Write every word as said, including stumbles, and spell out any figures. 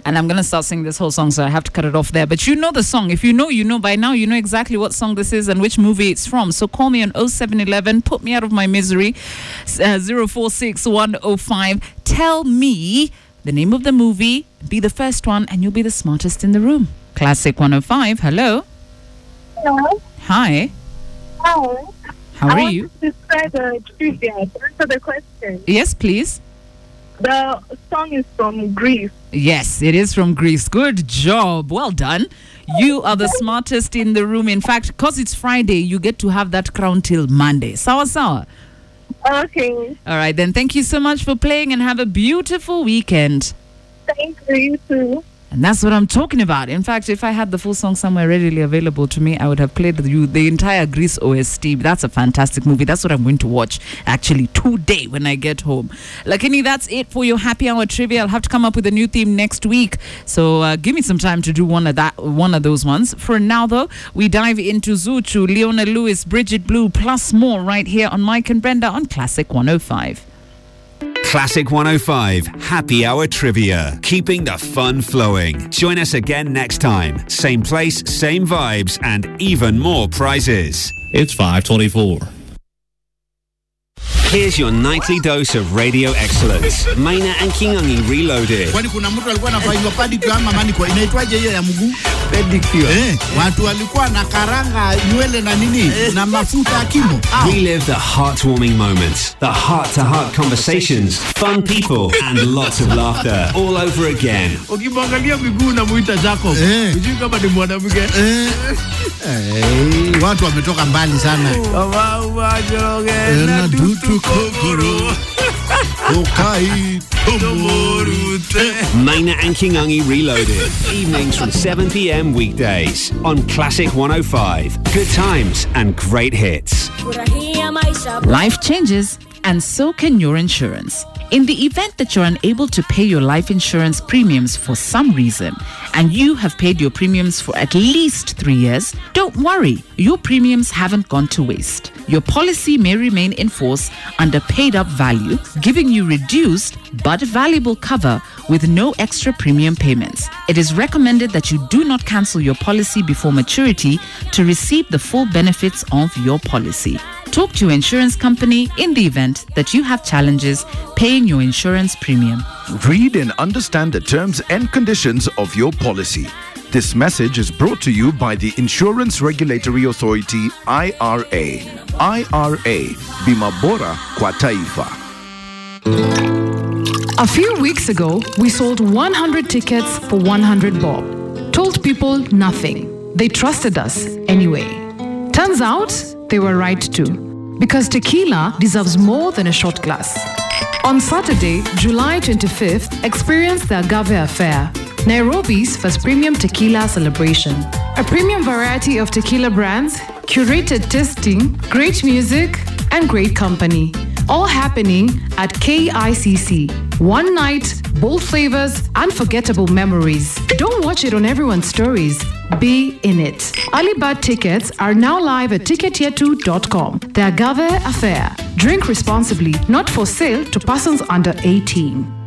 And I'm going to start singing this whole song, so I have to cut it off there. But you know the song. If you know, you know. By now, you know exactly what song this is and which movie it's from. So call me on oh seven one one. Put me out of my misery. Uh, zero four six one oh five. Tell me the name of the movie. Be the first one, and you'll be the smartest in the room. Classic one oh five. Hello. Hello. Hi. Hi. How I are you? want to describe the trivia. Answer the question. Yes, please. The song is from Greece. Yes, it is from Greece. Good job. Well done. You are the smartest in the room. In fact, because it's Friday, you get to have that crown till Monday. Sawa sawa. Okay. All right, then. Thank you so much for playing and have a beautiful weekend. Thank you, you too. And that's what I'm talking about. In fact, if I had the full song somewhere readily available to me, I would have played the, the entire Grease O S T. That's a fantastic movie. That's what I'm going to watch, actually, today when I get home. Lakini, that's it for your happy hour trivia. I'll have to come up with a new theme next week. So uh, give me some time to do one of that, one of those ones. For now, though, we dive into Zuchu, Leona Lewis, Bridget Blue, plus more right here on Mike and Brenda on Classic one oh five. Classic one oh five Happy Hour Trivia, keeping the fun flowing. Join us again next time. Same place, same vibes, and even more prizes. It's five twenty-four. Here's your nightly dose of radio excellence. Maina and Kingangi Reloaded. Kwani kuna mtu alikuwa anafanywa pedicure ama manicure, inaitwaje hiyo ya mguu? Pedicure. Eh, watu walikuwa na karanga nywele na nini na mafuta ya kimo. Relive the heartwarming moments, the heart-to-heart conversations, fun people, and lots of laughter all over again. Ukimwangalia miguu na muita Jacob. Unajui kama ni mwanamke. Eh. Eh, watu wametoka mbali sana. Kama umajoge na tutu kokoro. Okai tomorute. Maina and Kingangi Reloaded. Evenings from seven p.m. weekdays on Classic one oh five. Good times and great hits. Life changes, and so can your insurance. In the event that you're unable to pay your life insurance premiums for some reason, and you have paid your premiums for at least three years, don't worry. Your premiums haven't gone to waste. Your policy may remain in force under paid-up value, giving you reduced but valuable cover with no extra premium payments. It is recommended that you do not cancel your policy before maturity to receive the full benefits of your policy. Talk to your insurance company in the event that you have challenges paying your insurance premium. Read and understand the terms and conditions of your policy. This message is brought to you by the Insurance Regulatory Authority, I R A. I R A, Bima Bora kwa Taifa. A few weeks ago, we sold one hundred tickets for one hundred bob. Told people nothing. They trusted us anyway. Turns out, they were right too. Because tequila deserves more than a shot glass. On Saturday, July twenty-fifth, experience the Agave Affair, Nairobi's first premium tequila celebration. A premium variety of tequila brands, curated tasting, great music, and great company. All happening at K I C C. One night, bold flavors, unforgettable memories. Don't watch it on everyone's stories. Be in it. Early bird tickets are now live at ticket yetu dot com. The Agave Affair. Drink responsibly. Not for sale to persons under eighteen.